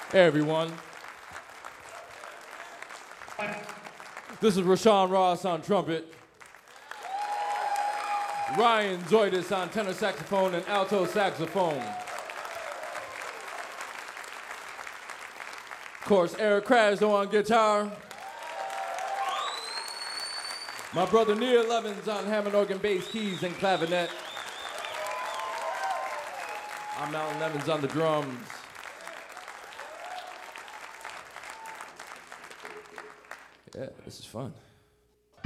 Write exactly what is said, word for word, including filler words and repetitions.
Hey everyone. This is Rashawn Ross on trumpet. Ryan Zoidis on tenor saxophone and alto saxophone. Of course, Eric Krasno on guitar. My brother Neil Evans on Hammond organ, bass, keys, and clavinet. I'm Alan Evans on the drums. Yeah, this is fun.